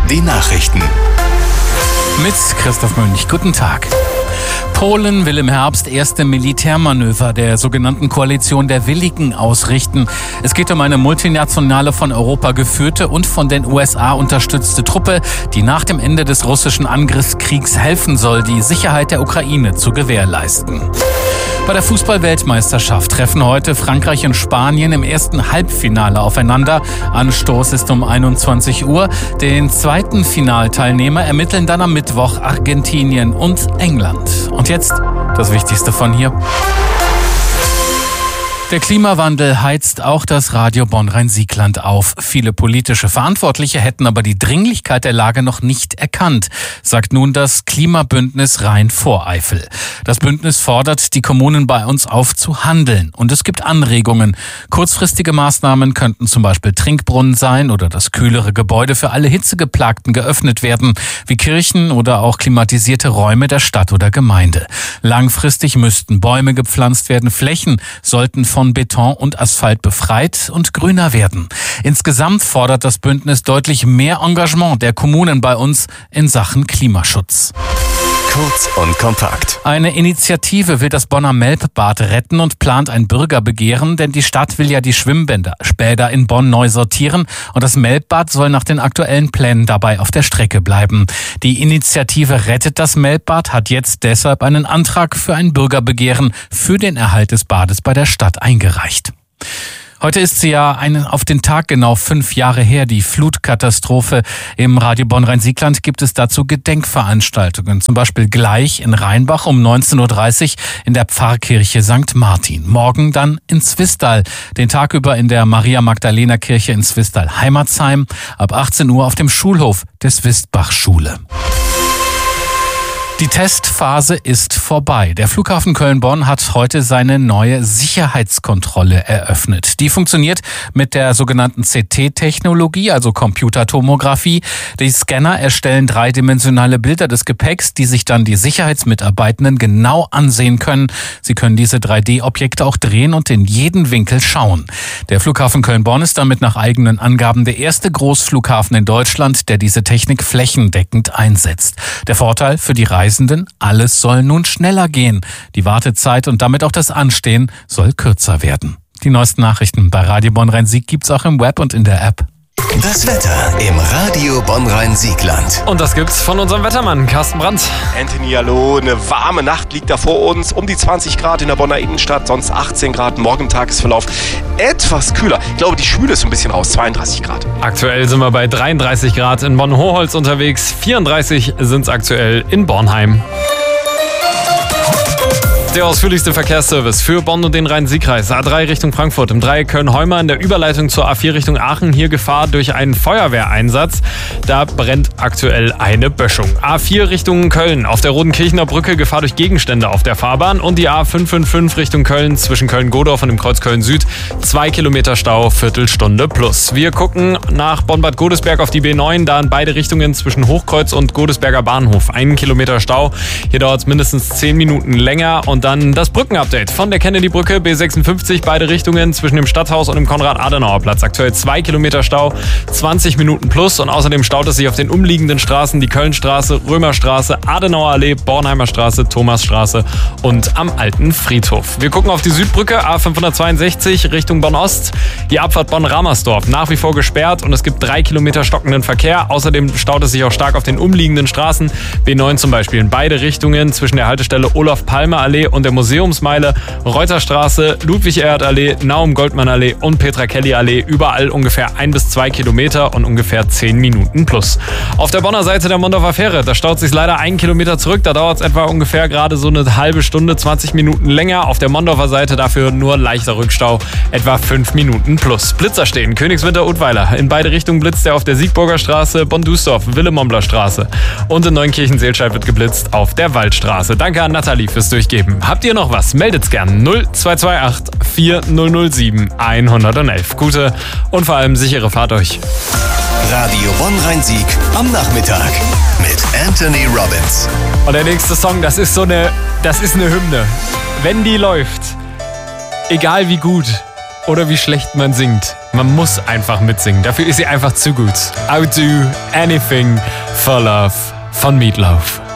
Die Nachrichten. Mit Christoph Mönch. Guten Tag. Polen will im Herbst erste Militärmanöver der sogenannten Koalition der Willigen ausrichten. Es geht um eine multinationale, von Europa geführte und von den USA unterstützte Truppe, die nach dem Ende des russischen Angriffskriegs helfen soll, die Sicherheit der Ukraine zu gewährleisten. Bei der Fußball-Weltmeisterschaft treffen heute Frankreich und Spanien im ersten Halbfinale aufeinander. Anstoß ist um 21 Uhr. Den zweiten Finalteilnehmer ermitteln dann am Mittwoch Argentinien und England. Und jetzt das Wichtigste von hier. Der Klimawandel heizt auch das Radio Bonn-Rhein-Siegland auf. Viele politische Verantwortliche hätten aber die Dringlichkeit der Lage noch nicht erkannt, sagt nun das Klimabündnis Rhein-Voreifel. Das Bündnis fordert die Kommunen bei uns auf zu handeln. Und es gibt Anregungen. Kurzfristige Maßnahmen könnten zum Beispiel Trinkbrunnen sein oder dass kühlere Gebäude für alle Hitzegeplagten geöffnet werden, wie Kirchen oder auch klimatisierte Räume der Stadt oder Gemeinde. Langfristig müssten Bäume gepflanzt werden, Flächen sollten von Beton und Asphalt befreit und grüner werden. Insgesamt fordert das Bündnis deutlich mehr Engagement der Kommunen bei uns in Sachen Klimaschutz. Kurz und kompakt. Eine Initiative will das Bonner Melbbad retten und plant ein Bürgerbegehren, denn die Stadt will ja die Schwimmbäder in Bonn neu sortieren und das Melbbad soll nach den aktuellen Plänen dabei auf der Strecke bleiben. Die Initiative Rettet das Melbbad hat jetzt deshalb einen Antrag für ein Bürgerbegehren für den Erhalt des Bades bei der Stadt eingereicht. Heute ist sie ja auf den Tag genau 5 Jahre her, die Flutkatastrophe. Im Radio Bonn-Rhein-Siegland gibt es dazu Gedenkveranstaltungen. Zum Beispiel gleich in Rheinbach um 19.30 Uhr in der Pfarrkirche St. Martin. Morgen dann in Zwistal. Den Tag über in der Maria-Magdalena-Kirche in Zwistal-Heimatsheim. Ab 18 Uhr auf dem Schulhof der Swistbach-Schule. Die Testphase ist vorbei. Der Flughafen Köln-Bonn hat heute seine neue Sicherheitskontrolle eröffnet. Die funktioniert mit der sogenannten CT-Technologie, also Computertomographie. Die Scanner erstellen dreidimensionale Bilder des Gepäcks, die sich dann die Sicherheitsmitarbeitenden genau ansehen können. Sie können diese 3D-Objekte auch drehen und in jeden Winkel schauen. Der Flughafen Köln-Bonn ist damit nach eigenen Angaben der erste Großflughafen in Deutschland, der diese Technik flächendeckend einsetzt. Der Vorteil für die Reisenden: alles soll nun schneller gehen. Die Wartezeit und damit auch das Anstehen soll kürzer werden. Die neuesten Nachrichten bei Radio Bonn-Rhein-Sieg gibt's auch im Web und in der App. Das Wetter im Radio Bonn-Rhein-Siegland. Und das gibt's von unserem Wettermann, Carsten Brandt. Anthony, hallo. Eine warme Nacht liegt da vor uns. Um die 20 Grad in der Bonner Innenstadt, sonst 18 Grad. Morgen im Tagesverlauf etwas kühler. Ich glaube, die Schwüle ist ein bisschen raus. 32 Grad. Aktuell sind wir bei 33 Grad in Bonn-Hochholz unterwegs. 34 sind's aktuell in Bornheim. Der ausführlichste Verkehrsservice für Bonn und den Rhein-Sieg-Kreis. A3 Richtung Frankfurt im Dreieck Köln-Heuma in der Überleitung zur A4 Richtung Aachen. Hier Gefahr durch einen Feuerwehreinsatz. Da brennt aktuell eine Böschung. A4 Richtung Köln auf der Rodenkirchener Brücke Gefahr durch Gegenstände auf der Fahrbahn. Und die A555 Richtung Köln zwischen Köln-Godorf und dem Kreuz Köln-Süd. 2 Kilometer Stau, Viertelstunde plus. Wir gucken nach Bonn-Bad Godesberg auf die B9. Da in beide Richtungen zwischen Hochkreuz und Godesberger Bahnhof. 1 Kilometer Stau. Hier dauert es mindestens 10 Minuten länger. Und dann das Brückenupdate von der Kennedy-Brücke B56, beide Richtungen zwischen dem Stadthaus und dem Konrad-Adenauer-Platz. Aktuell 2 Kilometer Stau, 20 Minuten plus und außerdem staut es sich auf den umliegenden Straßen die Kölnstraße, Römerstraße, Adenauerallee, Bornheimer Straße, Thomasstraße und am Alten Friedhof. Wir gucken auf die Südbrücke A562 Richtung Bonn-Ost. Die Abfahrt Bonn-Ramersdorf nach wie vor gesperrt und es gibt 3 Kilometer stockenden Verkehr. Außerdem staut es sich auch stark auf den umliegenden Straßen. B9 zum Beispiel in beide Richtungen zwischen der Haltestelle Olaf-Palme-Allee und der Museumsmeile, Reuterstraße, Ludwig-Erhard-Allee, Naum-Goldmann-Allee und Petra-Kelly-Allee. Überall ungefähr 1 bis 2 Kilometer und ungefähr 10 Minuten plus. Auf der Bonner Seite der Mondorfer Fähre, da staut sich leider 1 Kilometer zurück. Da dauert es etwa ungefähr gerade so eine halbe Stunde, 20 Minuten länger. Auf der Mondorfer Seite dafür nur leichter Rückstau, etwa 5 Minuten plus. Blitzer stehen, Königswinter-Udweiler. In beide Richtungen blitzt er auf der Siegburger Straße, Bonn-Duisdorf, Willemombler Straße. Und in Neunkirchen-Seelscheid wird geblitzt auf der Waldstraße. Danke an Nathalie fürs Durchgeben. Habt ihr noch was? Meldet's gern. 0228 4007 111. Gute und vor allem sichere Fahrt euch. Radio Bonn-Rhein-Sieg am Nachmittag mit Anthony Robbins. Und der nächste Song, das ist eine Hymne. Wenn die läuft, egal wie gut oder wie schlecht man singt, Man muss einfach mitsingen. Dafür ist sie einfach zu gut. I'll do anything for love von Meatloaf.